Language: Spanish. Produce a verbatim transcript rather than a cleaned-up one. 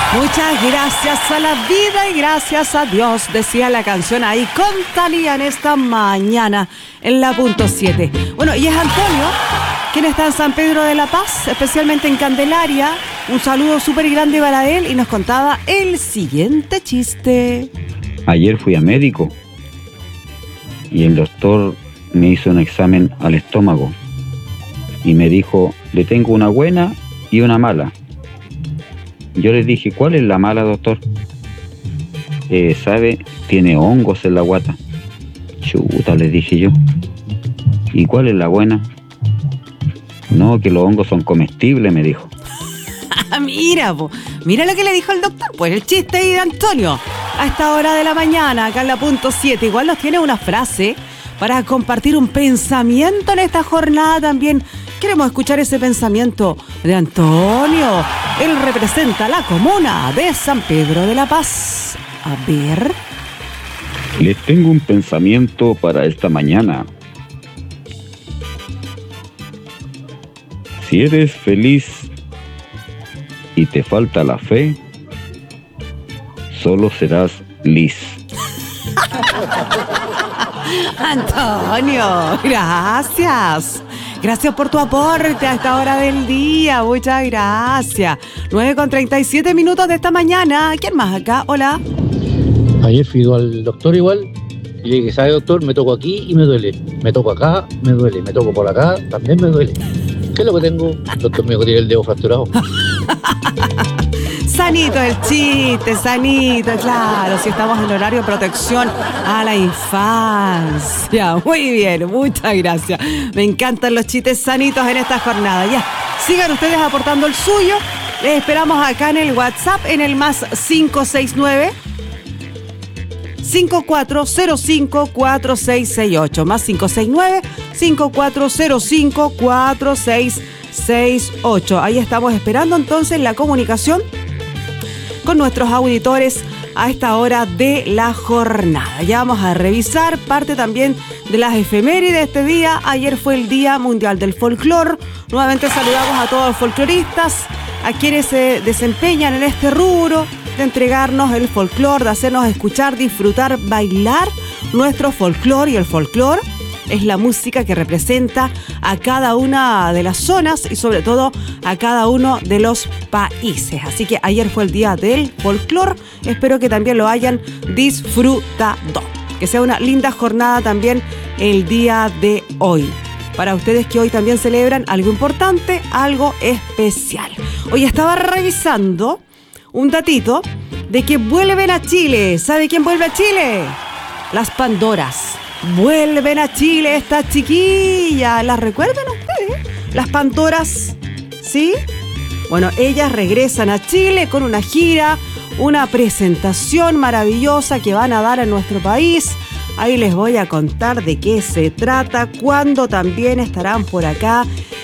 Muchas gracias a la vida y gracias a Dios, decía la canción ahí con Thalía en esta mañana en la punto siete. Bueno, y es Antonio quien está en San Pedro de la Paz, especialmente en Candelaria. Un saludo súper grande para él y nos contaba el siguiente chiste. Ayer fui a médico y el doctor me hizo un examen al estómago y me dijo, le tengo una buena y una mala. Yo les dije, ¿cuál es la mala, doctor? Eh, ¿sabe? Tiene hongos en la guata. Chuta, les dije yo. ¿Y cuál es la buena? No, que los hongos son comestibles, me dijo. Mira, po. Mira lo que le dijo el doctor. Pues el chiste ahí de Antonio. A esta hora de la mañana, acá en la punto siete. Igual nos tiene una frase para compartir un pensamiento en esta jornada también. Queremos escuchar ese pensamiento de Antonio. Él representa la comuna de San Pedro de la Paz. A ver. Les tengo un pensamiento para esta mañana. Si eres feliz y te falta la fe, solo serás lis. Antonio, gracias. Gracias por tu aporte a esta hora del día. Muchas gracias. nueve con treinta y siete minutos de esta mañana. ¿Quién más acá? Hola. Ayer fui al doctor igual y le dije, ¿sabe, doctor? Me toco aquí y me duele. Me toco acá, me duele. Me toco por acá, también me duele. ¿Qué es lo que tengo? El doctor me dijo que tiene el dedo fracturado. Sanito el chiste, sanito, claro, si estamos en horario de protección a la infancia. Muy bien, muchas gracias. Me encantan los chistes sanitos en esta jornada. Ya, sigan ustedes aportando el suyo. Les esperamos acá en el WhatsApp, en el más cinco seis nueve, cinco cuatro cero cinco, cuatro seis seis ocho. Más cinco seis nueve, cinco cuatro cero cinco, cuatro seis seis ocho. Ahí estamos esperando entonces la comunicación con nuestros auditores a esta hora de la jornada. Ya vamos a revisar parte también de las efemérides de este día. Ayer fue el Día Mundial del Folclor. Nuevamente saludamos a todos los folcloristas, a quienes se desempeñan en este rubro de entregarnos el folclor, de hacernos escuchar, disfrutar, bailar nuestro folclor. Y el folclor es la música que representa a cada una de las zonas y sobre todo a cada uno de los países. Así que ayer fue el Día del Folclor. Espero que también lo hayan disfrutado. Que sea una linda jornada también el día de hoy. Para ustedes que hoy también celebran algo importante, algo especial. Hoy estaba revisando un datito de que vuelven a Chile. ¿Sabe quién vuelve a Chile? Las Pandoras. Vuelven a Chile estas chiquillas. ¿Las recuerdan ustedes? Las Pandoras, ¿sí? Bueno, ellas regresan a Chile con una gira, una presentación maravillosa que van a dar en nuestro país. Ahí les voy a contar de qué se trata, cuándo también estarán por acá